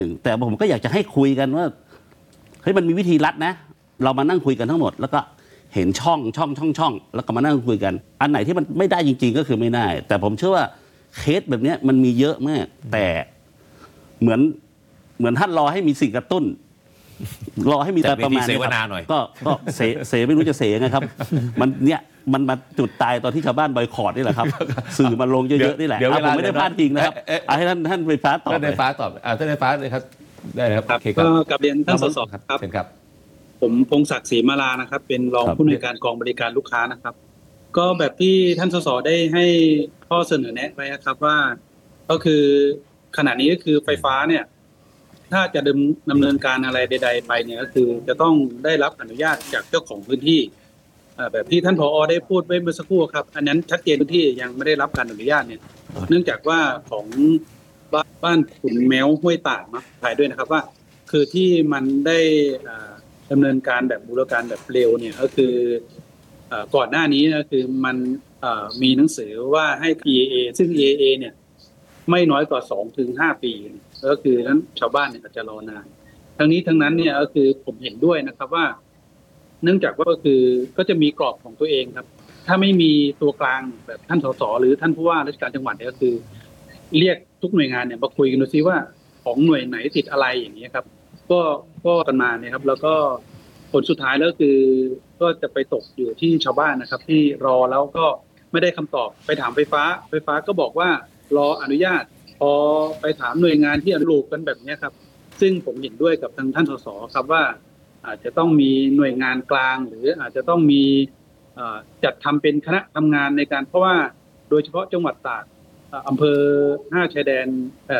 แต่ผมก็อยากจะให้คุยกันว่าเฮ้ยมันมีวิธีลัดนะเรามานั่งคุยกันทั้งหมดแล้วก็เห็นช่องแล้วก็มานั่งคุยกันอันไหนที่มันไม่ได้จริงๆก็คือไม่ได้แต่ผมเชื่อว่าเคสแบบนี้มันมีเยอะมากแต่เหมือนท่านรอให้มีสิ่งกระตุ้นรอให้มีประมาณนี้ก็เสไม่รู้จะเสไงครับมันมาจุดตายตอนที่ชาวบ้านบอยคอตนี่แหละครับสื่อมันลงเยอะๆนี่แหละผมไม่ได้พลาดพิงนะครับให้ท่านไฟฟ้าตอบท่านไฟฟ้าเลยครับได้ครับก็กลับเรียนท่านสสครับผมพงศักดิ์ศรีมาลานะครับเป็นรองผู้อำนวยการกองบริการลูกค้านะครับก็แบบที่ท่านสสได้ให้ข้อเสนอแนะไว้ครับว่าก็คือขณะนี้ก็คือไฟฟ้าเนี่ยถ้าจะดำเนินการอะไรใดๆไปเนี่ยก็คือจะต้องได้รับอนุญาตจากเจ้าของพื้นที่แบบที่ท่านผอ.ได้พูดไว้เมื่อสักครู่ครับอันนั้นชัดเจนพื้นที่ยังไม่ได้รับการอนุญาตเนี่ยเนื่องจากว่าของบ้านขุนแมวห้วยตากนะถ่ายด้วยนะครับว่าคือที่มันได้ดำเนินการแบบบูรการแบบเร็วเนี่ยก็คือก่อนหน้านี้นะคือมันมีหนังสือว่าให้ EAA ซึ่ง EAA เนี่ยไม่น้อยกว่า 2-5 ปีก็คือนั้นชาวบ้านเนี่ยอาจจะรอนานทั้งนี้ทั้งนั้นเนี่ยก็คือผมเห็นด้วยนะครับว่าเนื่องจากว่าก็คือก็จะมีกรอบของตัวเองครับถ้าไม่มีตัวกลางแบบท่านสสหรือท่านผู้ว่าราชการจังหวัดเนี่ยก็คือเรียกทุกหน่วยงานเนี่ยมาคุยกันดูซิว่าของหน่วยไหนติดอะไรอย่างนี้ครับก็กันมาเนี่ยครับแล้วก็ผลสุดท้ายแล้วคือก็จะไปตกอยู่ที่ชาวบ้านนะครับที่รอแล้วก็ไม่ได้คำตอบไปถามไฟฟ้าก็บอกว่ารออนุญาตพอไปถามหน่วยงานที่อนุโลมกันแบบนี้ครับซึ่งผมเห็นด้วยกับทางท่านสสครับว่าอาจจะต้องมีหน่วยงานกลางหรืออาจจะต้องมีจัดทำเป็นคณะทำงานในการเพราะว่าโดยเฉพาะจังหวัดตากอำเภอ5ชายแดน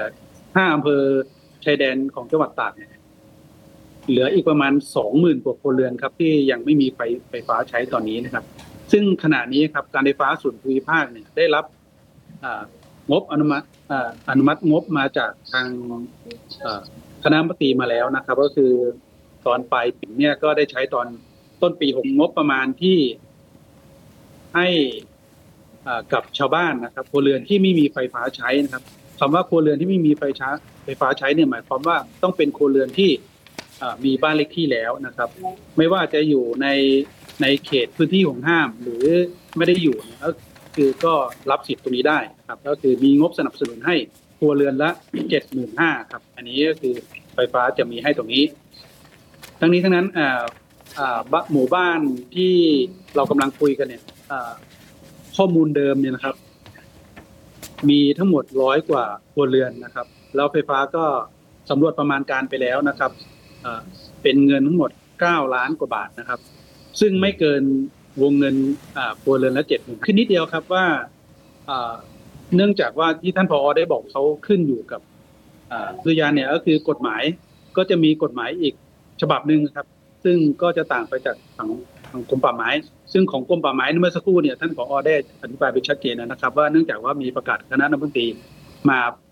5อำเภอชายแดนของจังหวัดตากเนี่ยเหลืออีกประมาณ 20,000 กว่าครัวเรือนครับที่ยังไม่มีไฟฟ้าใช้ตอนนี้นะครับซึ่งขณะนี้ครับการไฟฟ้าส่วนภูมิภาคเนี่ยได้รับงบอนุมัติงบมาจากทางคณะรัฐมนตรีมาแล้วนะครับก็คือตอนปลายปีเนี่ยก็ได้ใช้ตอนต้นปี6งบประมาณที่ให้กับชาวบ้านนะครับครัวเรือนที่ไม่มีไฟฟ้าใช้นะครับคำว่าครัวเรือนที่ไม่มีไฟฟ้าใช้เนี่ยหมายความว่าต้องเป็นครัวเรือนที่มีบ้านเลขที่แล้วนะครับไม่ว่าจะอยู่ในเขตพื้นที่ของห้ามหรือไม่ได้อยู่ก็คือก็รับสิทธิ์ตรงนี้ได้ครับก็คือมีงบสนับสนุนให้ครัวเรือนละ 75,000 ครับอันนี้ก็คือไฟฟ้าจะมีให้ตรงนี้ทั้งนี้ทั้งนั้นหมู่บ้านที่เรากำลังคุยกันเนี่ยข้อมูลเดิมเนี่ยนะครับมีทั้งหมด100 กว่าครัวเรือนนะครับแล้วไฟฟ้าก็สำรวจประมาณการไปแล้วนะครับเป็นเงินทั้งหมด9 ล้านกว่าบาทนะครับซึ่งไม่เกินวงเงินครัวเรือนละ 70,000 ขึ้นนิดเดียวครับว่าเนื่องจากว่าที่ท่านผอ.ได้บอกเขาขึ้นอยู่กับตัวอย่างเนี่ยก็คือกฎหมายก็จะมีกฎหมายอีกฉบับหนึ่งครับซึ่งก็จะต่างไปจากของกรมป่าไม้ซึ่งของกรมป่าไม้เมื่อสักครู่เนี่ยท่านผอ.ได้อธิบายไปชัดเจนนะครับว่าเนื่องจากว่ามีประกาศคณะรัฐมนตรีมา